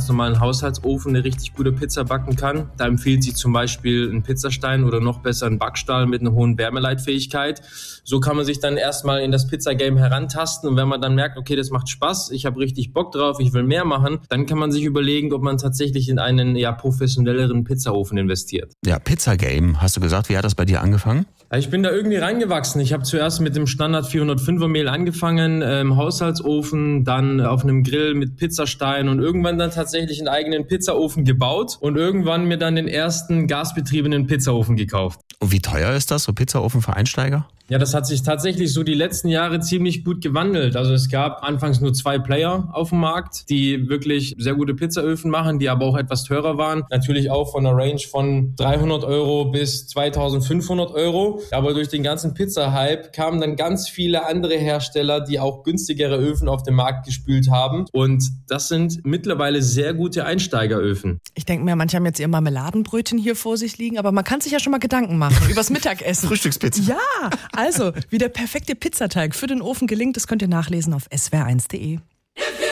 ganz normalen Haushaltsofen eine richtig gute Pizza backen kann. Da empfiehlt sich zum Beispiel ein Pizzastein oder noch besser ein Backstahl mit einer hohen Wärmeleitfähigkeit. So kann man sich dann erstmal in das Pizzagame herantasten und wenn man dann merkt, okay, das macht Spaß, ich habe richtig Bock drauf, ich will mehr machen, dann kann man sich überlegen, ob man tatsächlich in einen professionelleren Pizzaofen investiert. Ja, Pizzagame, hast du gesagt, wie hat das bei dir angefangen? Ich bin da irgendwie reingewachsen. Ich habe zuerst mit dem Standard 405er Mehl angefangen, im Haushaltsofen, dann auf einem Grill mit Pizzastein und irgendwann dann tatsächlich einen eigenen Pizzaofen gebaut und irgendwann mir dann den ersten gasbetriebenen Pizzaofen gekauft. Und wie teuer ist das, so Pizzaofen für Einsteiger? Ja, das hat sich tatsächlich so die letzten Jahre ziemlich gut gewandelt. Also es gab anfangs nur 2 Player auf dem Markt, die wirklich sehr gute Pizzaöfen machen, die aber auch etwas teurer waren. Natürlich auch von einer Range von 300 € bis 2500 €. Aber durch den ganzen Pizza-Hype kamen dann ganz viele andere Hersteller, die auch günstigere Öfen auf den Markt gespült haben. Und das sind mittlerweile sehr gute Einsteigeröfen. Ich denke mir, manche haben jetzt ihr Marmeladenbrötchen hier vor sich liegen, aber man kann sich ja schon mal Gedanken machen übers Mittagessen. Frühstückspizza. Ja, also wie der perfekte Pizzateig für den Ofen gelingt, das könnt ihr nachlesen auf swr1.de.